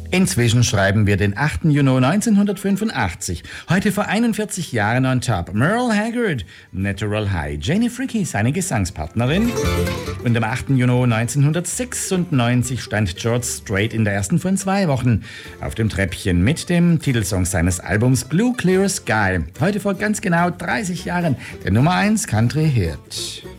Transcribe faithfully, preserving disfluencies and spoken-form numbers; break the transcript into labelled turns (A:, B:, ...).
A: Inzwischen schreiben wir den achten Juni neunzehnhundertfünfundachtzig. Heute vor einundvierzig Jahren on top. Merle Haggard, Natural High. Janie Fricke, seine Gesangspartnerin. Und am achten Juni neunzehnhundertsechsundneunzig stand George Strait in der ersten von zwei Wochen auf dem Treppchen mit dem Titelsong seines Albums Blue Clear Sky. Heute vor ganz genau dreißig Jahren der Nummer eins Country-Hit.